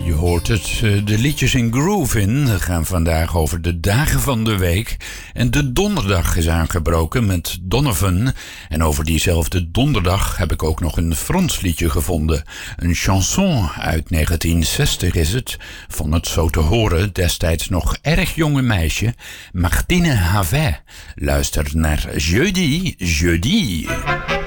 Je hoort het, de liedjes in Groovin gaan vandaag over de dagen van de week. En de donderdag is aangebroken met Donovan. En over diezelfde donderdag heb ik ook nog een Frans liedje gevonden. Een chanson uit 1960 is het. Van het zo te horen destijds nog erg jonge meisje Martine Havet. Luister naar Jeudi, Jeudi.